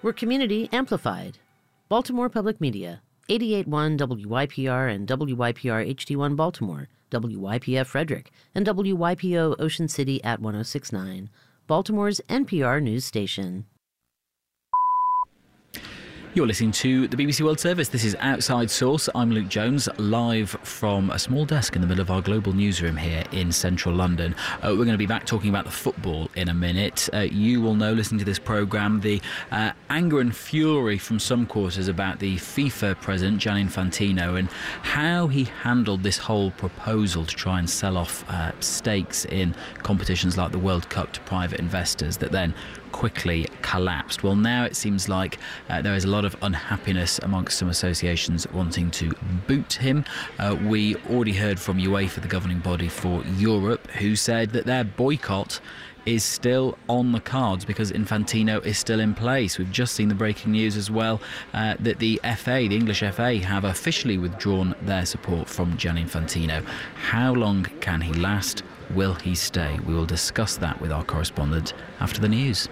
We're community amplified. Baltimore Public Media, 88.1 WYPR and WYPR HD1 Baltimore, WYPF Frederick, and WYPO Ocean City at 106.9, Baltimore's NPR news station. You're listening to the BBC World Service. This is Outside Source. I'm Luke Jones, live from a small desk in the middle of our global newsroom here in central London. We're going to be back talking about the football in a minute. You will know, listening to this programme, the anger and fury from some quarters about the FIFA president, Gianni Infantino, and how he handled this whole proposal to try and sell off stakes in competitions like the World Cup to private investors that then quickly collapsed. Well, now it seems like there is a lot of unhappiness amongst some associations wanting to boot him. We already heard from UEFA, the governing body for Europe, who said that their boycott is still on the cards because Infantino is still in place. We've just seen the breaking news as well that the FA, the English FA, have officially withdrawn their support from Gianni Infantino. How long can he last? Will he stay? We will discuss that with our correspondent after the news.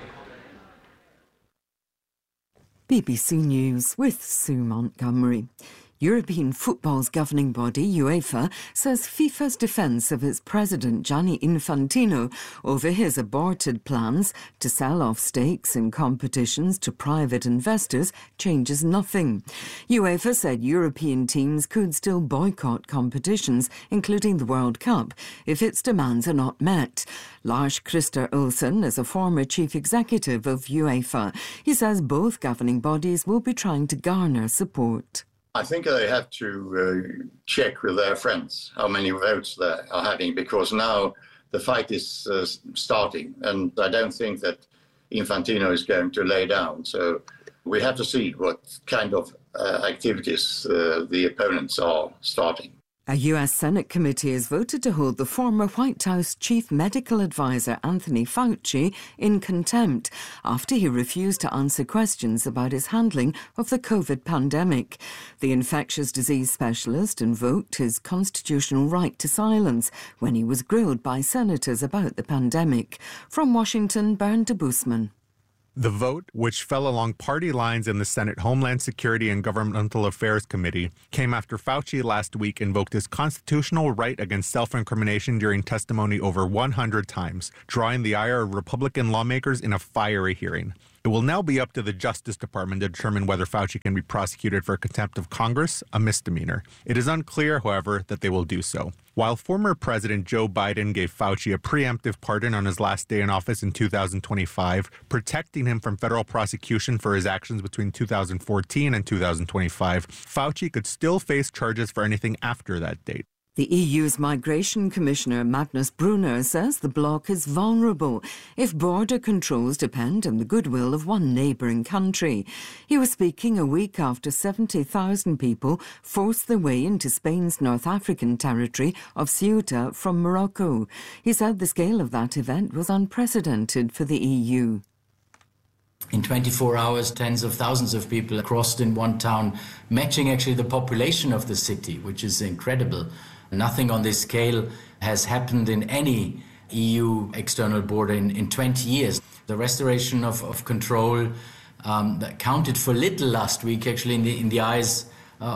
BBC News with Sue Montgomery. European football's governing body, UEFA, says FIFA's defence of its president, Gianni Infantino, over his aborted plans to sell off stakes in competitions to private investors changes nothing. UEFA said European teams could still boycott competitions, including the World Cup, if its demands are not met. Lars Christer Olsen is a former chief executive of UEFA. He says both governing bodies will be trying to garner support. I think they have to check with their friends how many votes they are having, because now the fight is starting, and I don't think that Infantino is going to lay down. So we have to see what kind of activities the opponents are starting. A US Senate committee has voted to hold the former White House chief medical advisor Anthony Fauci in contempt after he refused to answer questions about his handling of the COVID pandemic. The infectious disease specialist invoked his constitutional right to silence when he was grilled by senators about the pandemic. From Washington, Bernd de Boesman. The vote, which fell along party lines in the Senate Homeland Security and Governmental Affairs Committee, came after Fauci last week invoked his constitutional right against self-incrimination during testimony over 100 times, drawing the ire of Republican lawmakers in a fiery hearing. It will now be up to the Justice Department to determine whether Fauci can be prosecuted for contempt of Congress, a misdemeanor. It is unclear, however, that they will do so. While former President Joe Biden gave Fauci a preemptive pardon on his last day in office in 2025, protecting him from federal prosecution for his actions between 2014 and 2025, Fauci could still face charges for anything after that date. The EU's Migration Commissioner Magnus Brunner says the bloc is vulnerable if border controls depend on the goodwill of one neighbouring country. He was speaking a week after 70,000 people forced their way into Spain's North African territory of Ceuta from Morocco. He said the scale of that event was unprecedented for the EU. In 24 hours, tens of thousands of people crossed in one town, matching actually the population of the city, which is incredible. Nothing on this scale has happened in any EU external border in 20 years. The restoration of control that counted for little last week, actually, in the eyes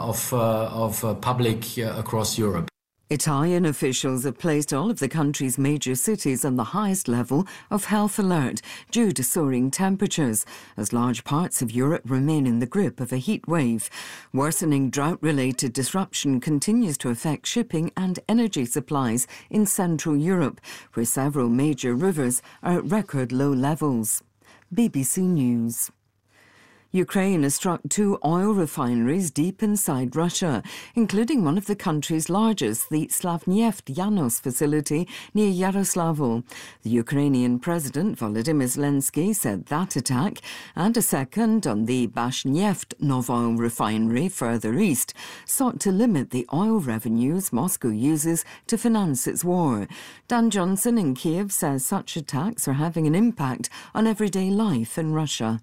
of public across Europe. Italian officials have placed all of the country's major cities on the highest level of health alert due to soaring temperatures, as large parts of Europe remain in the grip of a heat wave. Worsening drought-related disruption continues to affect shipping and energy supplies in Central Europe, where several major rivers are at record low levels. BBC News. Ukraine has struck 2 oil refineries deep inside Russia, including one of the country's largest, the Slavneft Yanos facility near Yaroslavl. The Ukrainian President Volodymyr Zelensky said that attack and a second on the Bashneft Novoil refinery further east sought to limit the oil revenues Moscow uses to finance its war. Dan Johnson in Kiev says such attacks are having an impact on everyday life in Russia.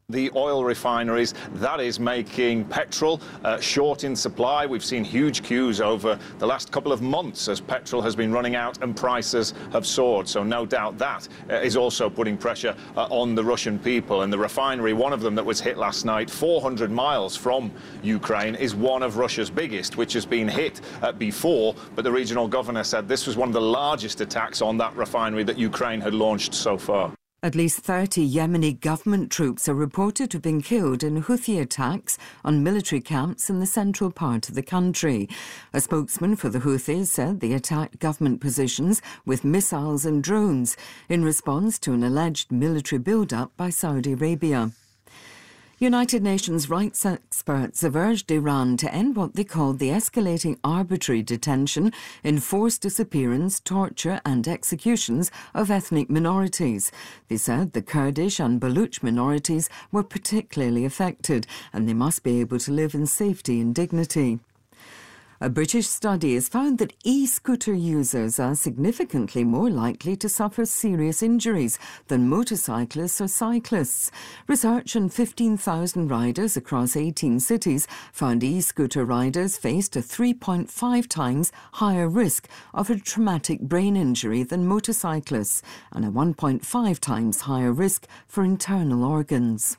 the oil refineries. That is making petrol short in supply. We've seen huge queues over the last couple of months as petrol has been running out and prices have soared. So no doubt that is also putting pressure on the Russian people. And the refinery, one of them that was hit last night, 400 miles from Ukraine, is one of Russia's biggest, which has been hit before. But the regional governor said this was one of the largest attacks on that refinery that Ukraine had launched so far. At least 30 Yemeni government troops are reported to have been killed in Houthi attacks on military camps in the central part of the country. A spokesman for the Houthis said they attacked government positions with missiles and drones in response to an alleged military build-up by Saudi Arabia. United Nations rights experts have urged Iran to end what they called the escalating arbitrary detention, enforced disappearance, torture and executions of ethnic minorities. They said the Kurdish and Baluch minorities were particularly affected and they must be able to live in safety and dignity. A British study has found that e-scooter users are significantly more likely to suffer serious injuries than motorcyclists or cyclists. Research on 15,000 riders across 18 cities found e-scooter riders faced a 3.5 times higher risk of a traumatic brain injury than motorcyclists and a 1.5 times higher risk for internal organs.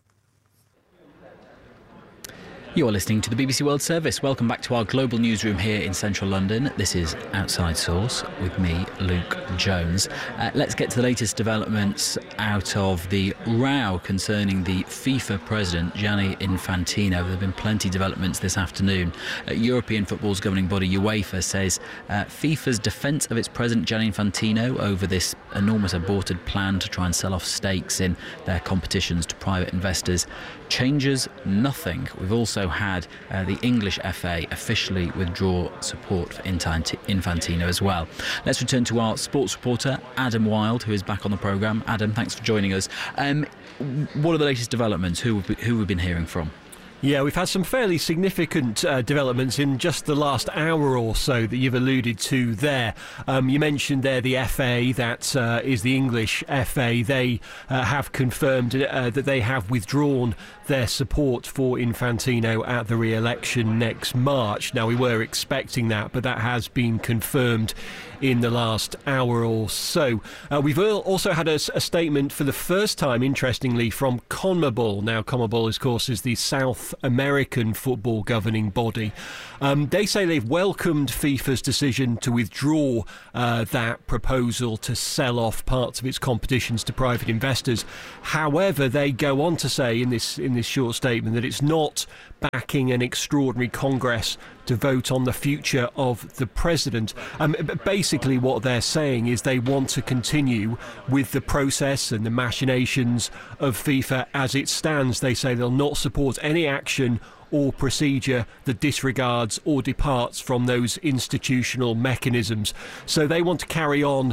You are listening to the BBC World Service. Welcome back to our global newsroom here in central London. This is Outside Source with me, Luke Jones. Let's get to the latest developments out of the row concerning the FIFA president, Gianni Infantino. There have been plenty of developments this afternoon. European football's governing body, UEFA, says FIFA's defence of its president, Gianni Infantino, over this enormous aborted plan to try and sell off stakes in their competitions to private investors changes nothing. We've also had the English FA officially withdraw support for Infantino as well. Let's return to our sports reporter, Adam Wilde, who is back on the programme. Adam, thanks for joining us. What are the latest developments? Who we've been hearing from? Yeah, we've had some fairly significant developments in just the last hour or so that you've alluded to there. You mentioned there the FA, that is the English FA. They have confirmed that they have withdrawn their support for Infantino at the re-election next March. Now, we were expecting that, but that has been confirmed in the last hour or so. We've also had a statement for the first time, interestingly, from CONMEBOL. Now, CONMEBOL, of course, is the South American football governing body. They say they've welcomed FIFA's decision to withdraw that proposal to sell off parts of its competitions to private investors. However, they go on to say in this short statement that it's not backing an extraordinary Congress to vote on the future of the president. Basically what they're saying is they want to continue with the process and the machinations of FIFA as it stands. They say they'll not support any action or procedure that disregards or departs from those institutional mechanisms. So they want to carry on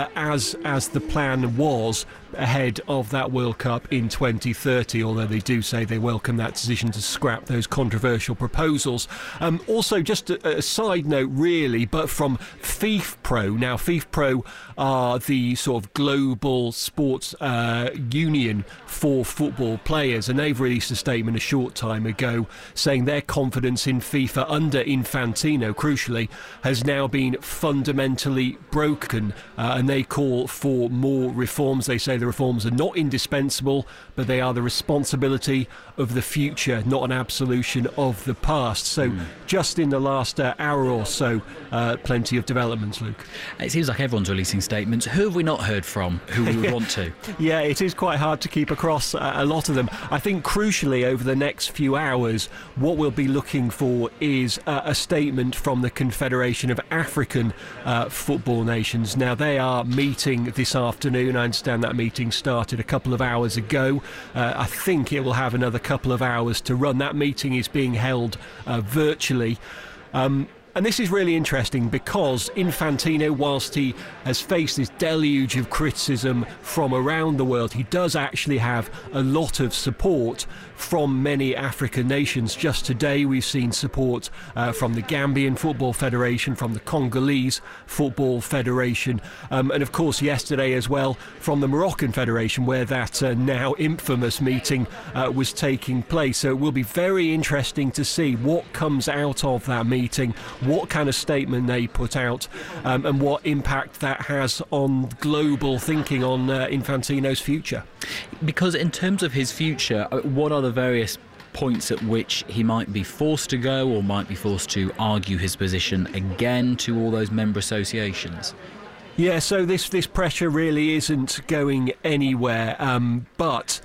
as the plan was ahead of that World Cup in 2030, although they do say they welcome that decision to scrap those controversial proposals. Also, just a side note really, but from FIFPro. Now, FIFPro are the sort of global sports union for football players, and they've released a statement a short time ago saying their confidence in FIFA under Infantino, crucially, has now been fundamentally broken, and they call for more reforms. They say the reforms are not indispensable, but they are the responsibility of the future, not an absolution of the past. So just in the last hour or so, plenty of developments, Luke. It seems like everyone's releasing statements. Who have we not heard from who we would want to? Yeah, it is quite hard to keep across a lot of them. I think crucially over the next few hours, what we'll be looking for is a statement from the Confederation of African Football Nations. Now, they are meeting this afternoon. I understand that meeting started a couple of hours ago. I think it will have another couple of hours to run. That meeting is being held virtually. And this is really interesting because Infantino, whilst he has faced this deluge of criticism from around the world, he does actually have a lot of support from many African nations. Just today we've seen support from the Gambian Football Federation, from the Congolese Football Federation, and of course yesterday as well from the Moroccan Federation, where that now infamous meeting was taking place. So it will be very interesting to see what comes out of that meeting, what kind of statement they put out, and what impact that has on global thinking on Infantino's future. Because in terms of his future, what are the various points at which he might be forced to go or might be forced to argue his position again to all those member associations? Yeah, so this pressure really isn't going anywhere, but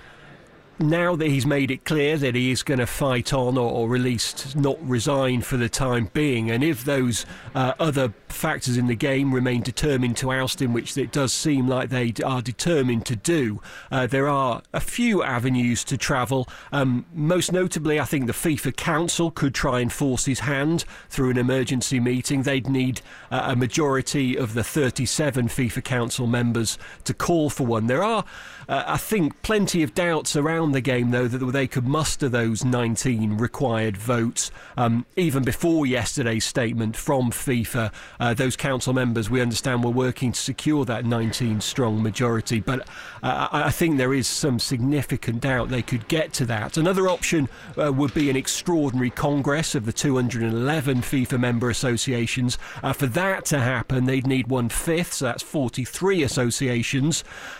now that he's made it clear that he is going to fight on or at least not resign for the time being, and if those other factors in the game remain determined to oust him, which it does seem like they are determined to do, there are a few avenues to travel. Most notably, I think the FIFA Council could try and force his hand through an emergency meeting. They'd need a majority of the 37 FIFA Council members to call for one. There are, I think, plenty of doubts around the game, though, that they could muster those 19 required votes. Even before yesterday's statement from FIFA, those council members, we understand, were working to secure that 19-strong majority. But I think there is some significant doubt they could get to that. Another option would be an extraordinary congress of the 211 FIFA member associations. For that to happen, they'd need 1/5, so that's 43 associations.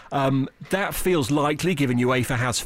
That feels likely, given UEFA has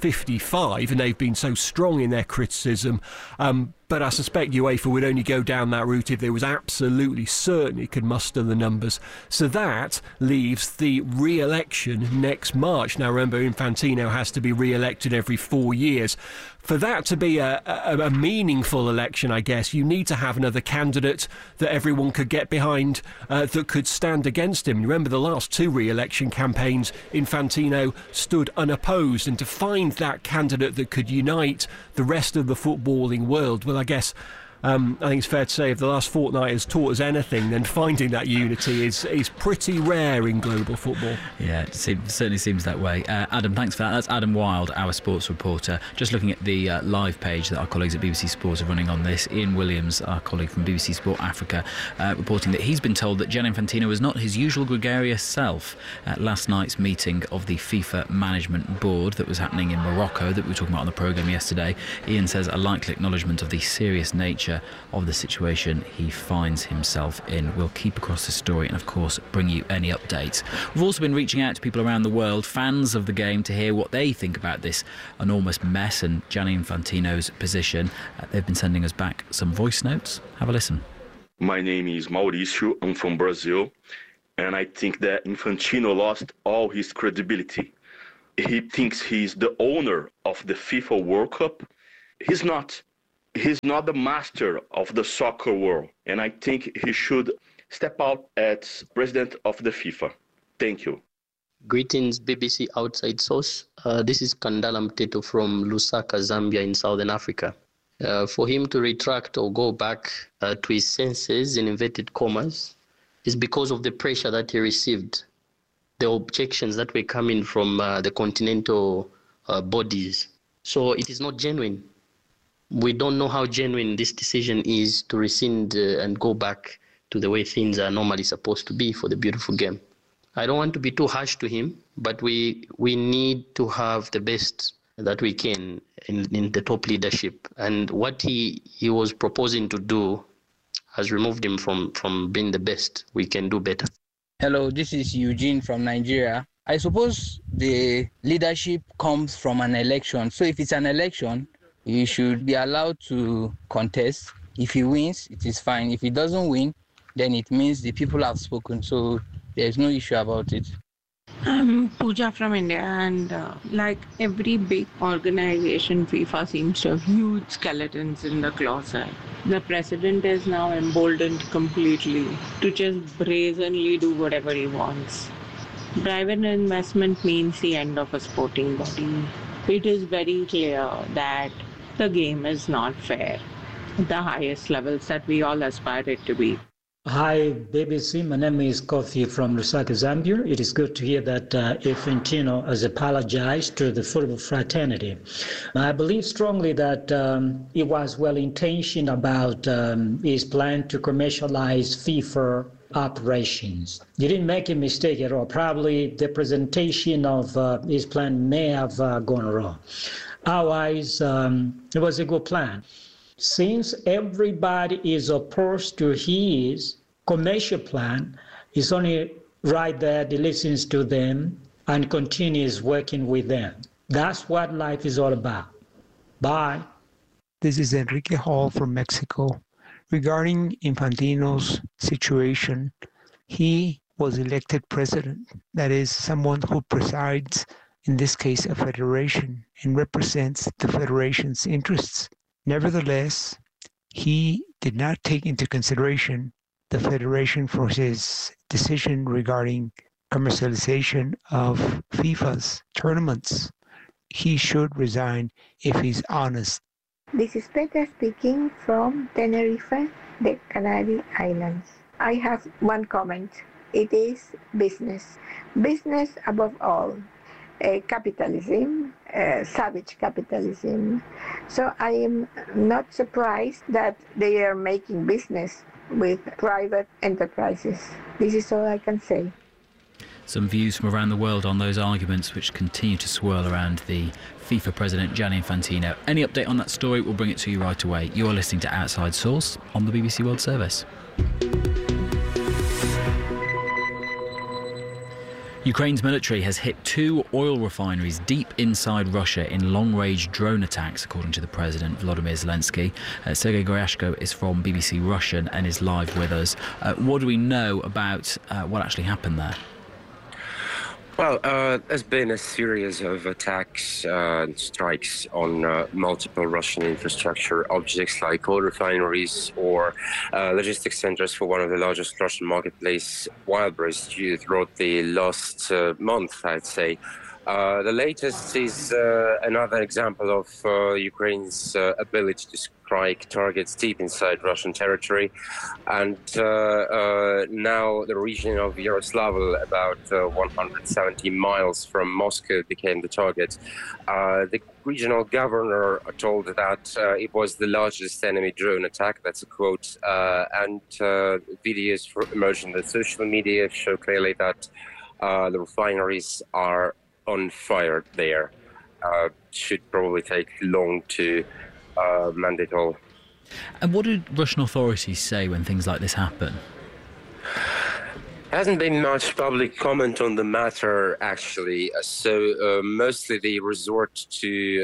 55 and they've been so strong in their criticism. But I suspect UEFA would only go down that route if they was absolutely certain it could muster the numbers. So that leaves the re-election next March. Now remember, Infantino has to be re-elected every 4 years. For that to be a meaningful election, I guess, you need to have another candidate that everyone could get behind, that could stand against him. Remember the last two re-election campaigns, Infantino stood unopposed, and to find that candidate that could unite the rest of the footballing world, well, I guess I think it's fair to say if the last fortnight has taught us anything, then finding that unity is pretty rare in global football. Yeah, it certainly seems that way. Adam, thanks for that. That's Adam Wild, our sports reporter. Just looking at the live page that our colleagues at BBC Sport are running on this. Ian Williams, our colleague from BBC Sport Africa, reporting that he's been told that Gianni Infantino was not his usual gregarious self at last night's meeting of the FIFA Management Board that was happening in Morocco, that we were talking about on the programme yesterday. Ian says a likely acknowledgement of the serious nature of the situation he finds himself in. We'll keep across the story and of course bring you any updates. We've also been reaching out to people around the world, fans of the game, to hear what they think about this enormous mess and Gianni Infantino's position. They've been sending us back some voice notes. Have a listen. My name is Mauricio. I'm from Brazil, and I think that Infantino lost all his credibility. He thinks he's the owner of the FIFA World Cup. He's not. He's not the master of the soccer world, and I think he should step out as president of the FIFA. Thank you. Greetings, BBC Outside Source. This is Kandala Mteto from Lusaka, Zambia in Southern Africa. For him to retract or go back to his senses, in inverted commas, is because of the pressure that he received, the objections that were coming from the continental bodies. So it is not genuine. We don't know how genuine this decision is to rescind and go back to the way things are normally supposed to be for the beautiful game. I don't want to be too harsh to him, but we need to have the best that we can in the top leadership. And what he was proposing to do has removed him from being the best. We can do better. Hello, this is Eugene from Nigeria. I suppose the leadership comes from an election. So if it's an election, he should be allowed to contest. If he wins, it is fine. If he doesn't win, then it means the people have spoken. So there's no issue about it. I'm Pooja from India, and like every big organization, FIFA seems to have huge skeletons in the closet. The president is now emboldened completely to just brazenly do whatever he wants. Private investment means the end of a sporting body. It is very clear that the game is not fair. the highest levels that we all aspire it to be. Hi, BBC. My name is Kofi from Lusaka, Zambia. It is good to hear that Infantino has apologized to the football fraternity. I believe strongly that he was well-intentioned about his plan to commercialize FIFA operations. He didn't make a mistake at all. Probably the presentation of his plan may have gone wrong. Otherwise, it was a good plan. Since everybody is opposed to his commercial plan, it's only right that he listens to them and continues working with them. That's what life is all about. Bye. This is Enrique Hall from Mexico. Regarding Infantino's situation, he was elected president. That is, someone who presides, in this case, a federation, and represents the federation's interests. Nevertheless, he did not take into consideration the federation for his decision regarding commercialization of FIFA's tournaments. He should resign if he's honest. This is Petra speaking from Tenerife, the Canary Islands. I have one comment. It is business. Business above all. Capitalism, savage capitalism. So I am not surprised that they are making business with private enterprises. This is all I can say. Some views from around the world on those arguments which continue to swirl around the FIFA president Gianni Infantino. Any update on that story, we'll bring it to you right away. You're listening to Outside Source on the BBC World Service. Ukraine's military has hit 2 oil refineries deep inside Russia in long-range drone attacks, according to the president, Volodymyr Zelensky. Sergei Goryashko is from BBC Russian and is live with us. What do we know about what actually happened there? Well, there's been a series of attacks and strikes on multiple Russian infrastructure objects like oil refineries or logistics centers for one of the largest Russian marketplace, Wildberries, throughout the last month, I'd say. The latest is another example of Ukraine's ability to strike targets deep inside Russian territory. And now the region of Yaroslavl, about 170 miles from Moscow, became the target. The regional governor told that it was the largest enemy drone attack. That's a quote. And videos emerged in the social media show clearly that the refineries are on fire there. Should probably take long to mend it all. And what did Russian authorities say when things like this happen? Hasn't been much public comment on the matter, actually. So mostly they resort to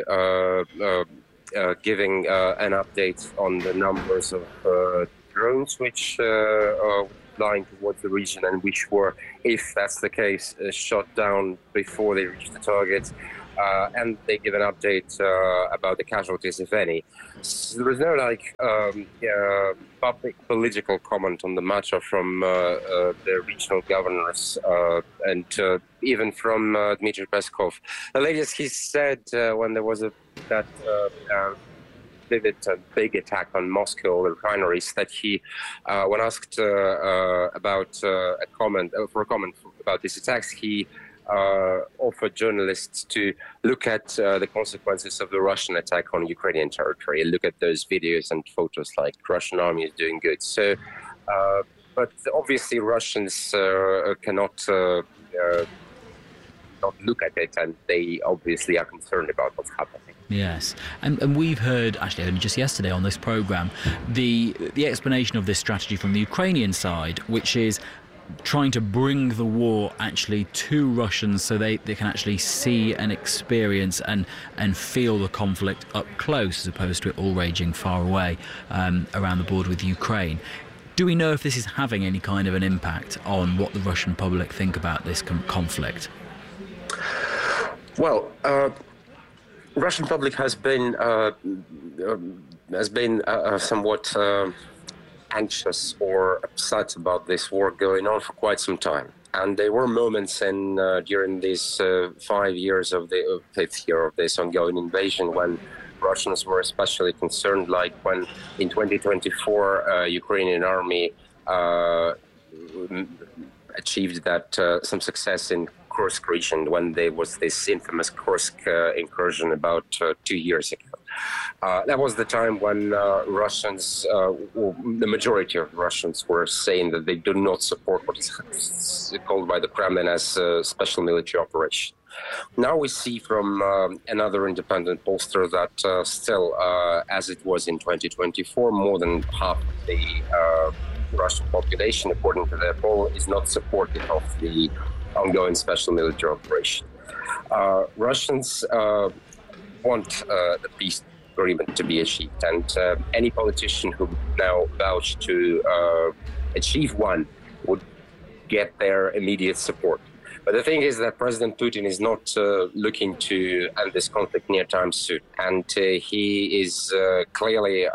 giving an update on the numbers of drones which are flying towards the region and which were, if that's the case, shot down before they reached the target. And they give an update about the casualties, if any. So there is no public political comment on the matter from the regional governors and even from Dmitry Peskov. The latest he said when there was that vivid big attack on Moscow refineries, that he, when asked about a comment about these attacks, he offered journalists to look at the consequences of the Russian attack on Ukrainian territory, look at those videos and photos like Russian army is doing good. So, but obviously Russians cannot not look at it, and they obviously are concerned about what's happening. Yes, and we've heard, actually only just yesterday on this programme, the explanation of this strategy from the Ukrainian side, which is trying to bring the war actually to Russians so they can actually see and experience and feel the conflict up close, as opposed to it all raging far away around the border with Ukraine. Do we know if this is having any kind of an impact on what the Russian public think about this conflict? Well, Russian public has been somewhat anxious or upset about this war going on for quite some time. And there were moments during these 5 years of the fifth year of this ongoing invasion when Russians were especially concerned, like when in 2024 Ukrainian army achieved some success in Kursk region when there was this infamous Kursk incursion about 2 years ago. That was the time when Russians, the majority of Russians, were saying that they do not support what is called by the Kremlin as a special military operation. Now we see from another independent pollster that still, as it was in 2024, more than half of the Russian population, according to their poll, is not supportive of the ongoing special military operation. Russians want the peace agreement to be achieved, and any politician who now vouch to achieve one would get their immediate support. But the thing is that President Putin is not looking to end this conflict anytime soon, and he is clearly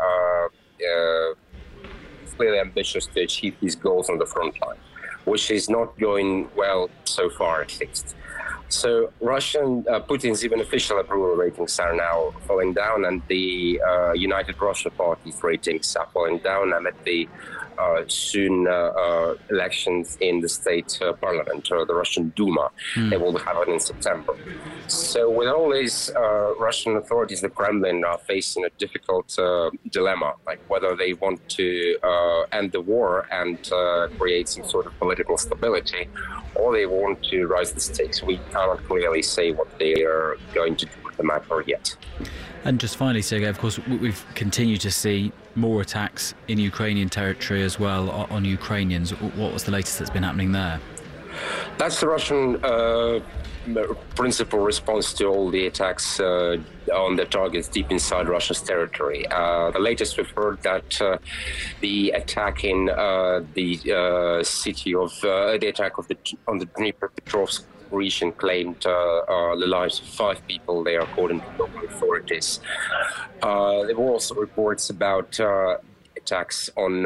ambitious to achieve his goals on the front line, which is not going well so far, at least. So Putin's even official approval ratings are now falling down, and the United Russia Party's ratings are falling down amid the soon elections in the state parliament, or the Russian Duma. They will happen in September. So with all these Russian authorities, the Kremlin are facing a difficult dilemma, like whether they want to end the war and create some sort of political stability, or they want to rise the stakes. We cannot clearly say what they are going to do with the matter yet. And just finally, Sergei, of course, we've continued to see more attacks in Ukrainian territory as well on Ukrainians. What was the latest that's been happening there? That's the Russian principal response to all the attacks on the targets deep inside Russia's territory. The latest we've heard that the attack in the city of the attack on the Dnipropetrovsk region claimed the lives of 5 people there, according to local authorities. There were also reports about attacks on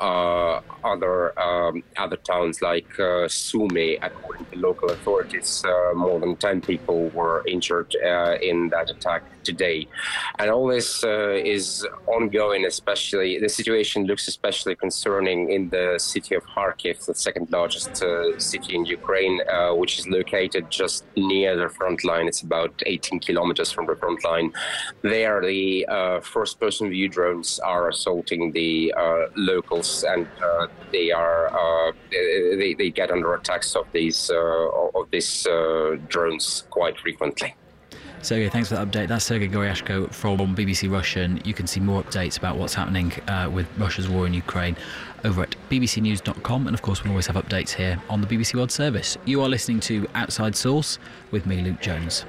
other towns like Sumy. According to local authorities, more than 10 people were injured in that attack today. And all this is ongoing, especially the situation looks especially concerning in the city of Kharkiv, the second largest city in Ukraine, which is located just near the front line. It's about 18 kilometers from the front line. There, the first-person view drones are assaulting the locals, and they get under attacks of these drones quite frequently. Sergei, thanks for that update. That's Sergei Goryashko from BBC Russian. You can see more updates about what's happening with Russia's war in Ukraine over at bbcnews.com, and of course we'll always have updates here on the BBC World Service. You are listening to Outside Source with me, Luke Jones.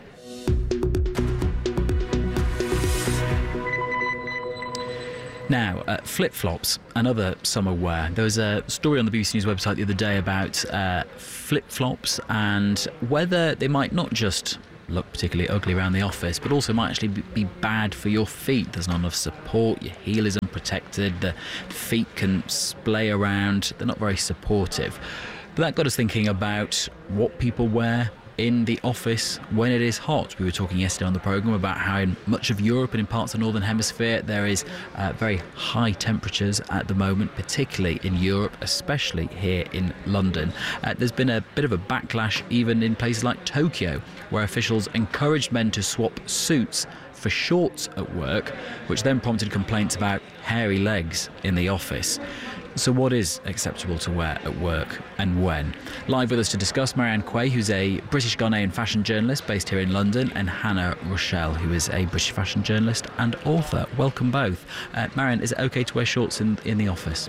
Now, flip-flops and other summer wear. There was a story on the BBC News website the other day about flip-flops and whether they might not just look particularly ugly around the office, but also might actually be bad for your feet. There's not enough support, your heel is unprotected, the feet can splay around, they're not very supportive. But that got us thinking about what people wear in the office when it is hot. We were talking yesterday on the programme about how in much of Europe and in parts of the Northern Hemisphere there is very high temperatures at the moment, particularly in Europe, especially here in London. There's been a bit of a backlash even in places like Tokyo, where officials encouraged men to swap suits for shorts at work, which then prompted complaints about hairy legs in the office. So what is acceptable to wear at work and when? Live with us to discuss, Marianne Quay, who's a British Ghanaian fashion journalist based here in London, and Hannah Rochelle, who is a British fashion journalist and author. Welcome both. Marianne, is it okay to wear shorts in the office?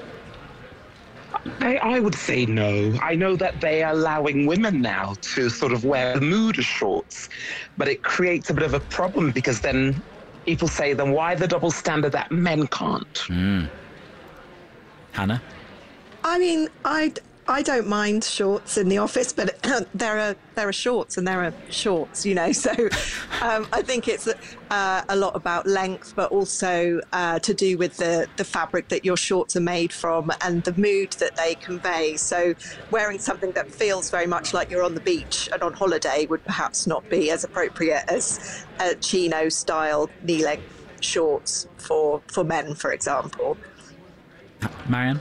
I would say no. I know that they are allowing women now to sort of wear Bermuda shorts, but it creates a bit of a problem because then people say, then why the double standard that men can't? Hannah? I mean, I I don't mind shorts in the office, but there are shorts and there are shorts, So I think it's a lot about length, but also to do with the fabric that your shorts are made from and the mood that they convey. So wearing something that feels very much like you're on the beach and on holiday would perhaps not be as appropriate as a chino-style knee-length shorts for men, for example. Marianne?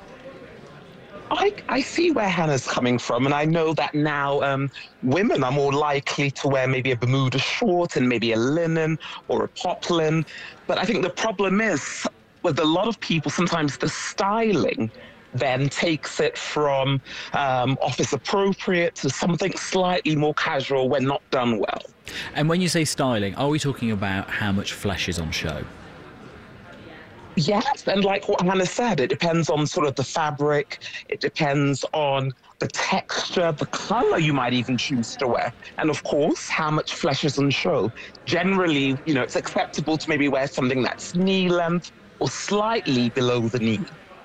I see where Hannah's coming from, and I know that now women are more likely to wear maybe a Bermuda short and maybe a linen or a poplin. But I think the problem is with a lot of people, sometimes the styling then takes it from office appropriate to something slightly more casual when not done well. And when you say styling, are we talking about how much flesh is on show? Yes, and like what Hannah said, it depends on sort of the fabric, it depends on the texture, the colour you might even choose to wear, and of course, how much flesh is on show. Generally, it's acceptable to maybe wear something that's knee length or slightly below the knee.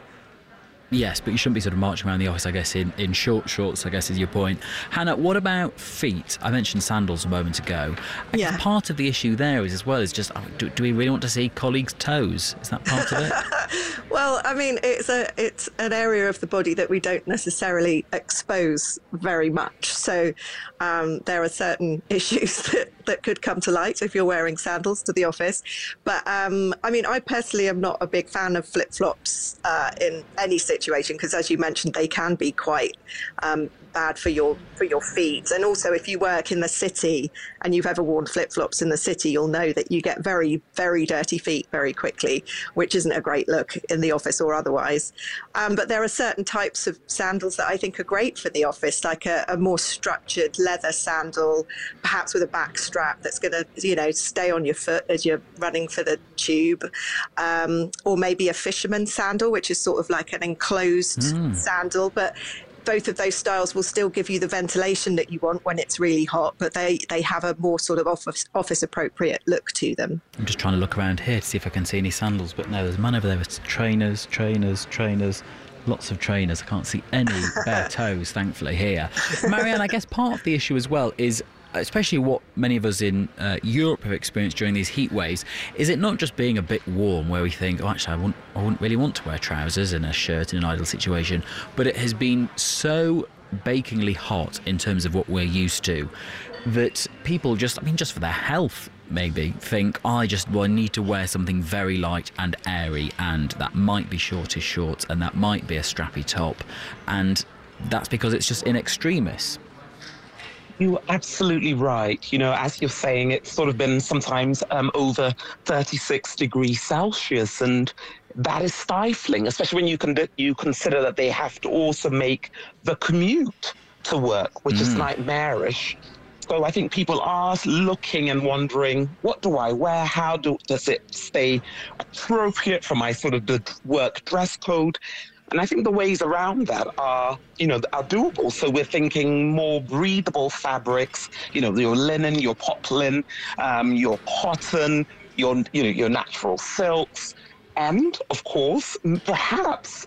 Yes, but you shouldn't be sort of marching around the office, I guess, in short shorts, I guess is your point. Hannah, what about feet? I mentioned sandals a moment ago. I guess part of the issue there is just, do we really want to see colleagues' toes? Is that part of it? Well, I mean, it's an area of the body that we don't necessarily expose very much. So there are certain issues that could come to light if you're wearing sandals to the office. But I mean, I personally am not a big fan of flip-flops in any situation, because as you mentioned, they can be quite bad for your feet. And also, if you work in the city and you've ever worn flip-flops in the city, you'll know that you get very, very dirty feet very quickly, which isn't a great look in the office or otherwise. But there are certain types of sandals that I think are great for the office, like a more structured leather sandal, perhaps with a back strap that's going to, stay on your foot as you're running for the tube, or maybe a fisherman sandal, which is sort of like an enclosed sandal, but both of those styles will still give you the ventilation that you want when it's really hot, but they have a more sort of office appropriate look to them. I'm just trying to look around here to see if I can see any sandals, but no, there's a man over there with trainers, lots of trainers. I can't see any bare toes, thankfully, here. Marianne, I guess part of the issue as well is, especially what many of us in Europe have experienced during these heat waves, is it not just being a bit warm where we think, actually, I wouldn't really want to wear trousers and a shirt in an ideal situation, but it has been so bakingly hot in terms of what we're used to that people just for their health maybe think, I need to wear something very light and airy, and that might be shortish shorts and that might be a strappy top, and that's because it's just in extremis. You're absolutely right. As you're saying, it's sort of been sometimes over 36 degrees Celsius, and that is stifling, especially when you consider that they have to also make the commute to work, which is nightmarish. So I think people are looking and wondering, what do I wear? How does it stay appropriate for my sort of the work dress code? And I think the ways around that are doable. So we're thinking more breathable fabrics, your linen, your poplin, your cotton, your natural silks. And of course, perhaps,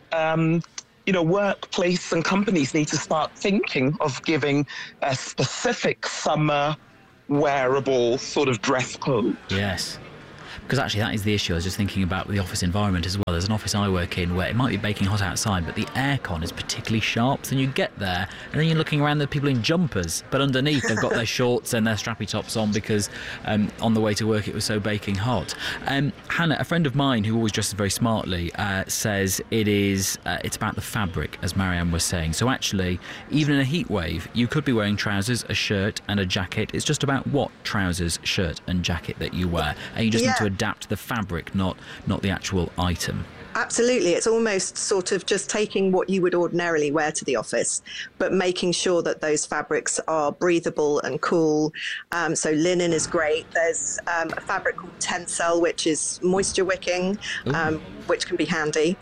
workplace and companies need to start thinking of giving a specific summer wearable sort of dress code. Yes. Because actually that is the issue. I was just thinking about the office environment as well. There's an office I work in where it might be baking hot outside, but the aircon is particularly sharp. So you get there and then you're looking around, the people in jumpers, but underneath they've got their shorts and their strappy tops on because on the way to work it was so baking hot. Hannah, a friend of mine who always dresses very smartly, says it's about the fabric, as Marianne was saying. So actually, even in a heat wave, you could be wearing trousers, a shirt and a jacket. It's just about what trousers, shirt and jacket that you wear. And you just need to adapt the fabric, not the actual item. Absolutely. It's almost sort of just taking what you would ordinarily wear to the office, but making sure that those fabrics are breathable and cool. So linen is great. There's a fabric called Tencel, which is moisture wicking, which can be handy.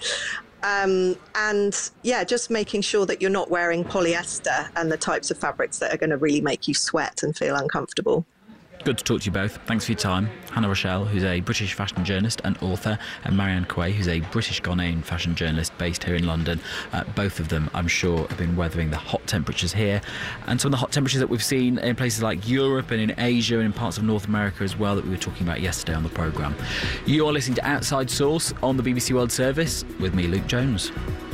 Just making sure that you're not wearing polyester and the types of fabrics that are going to really make you sweat and feel uncomfortable. Good to talk to you both. Thanks for your time. Hannah Rochelle, who's a British fashion journalist and author, and Marianne Quay, who's a British Ghanaian fashion journalist based here in London. Both of them, I'm sure, have been weathering the hot temperatures here and some of the hot temperatures that we've seen in places like Europe and in Asia and in parts of North America as well that we were talking about yesterday on the programme. You are listening to Outside Source on the BBC World Service with me, Luke Jones.